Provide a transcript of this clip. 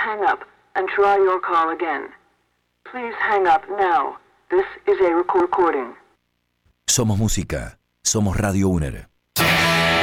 hang up and try your call again. Please hang up now. This is a recording. Somos música. Somos Radio UNER.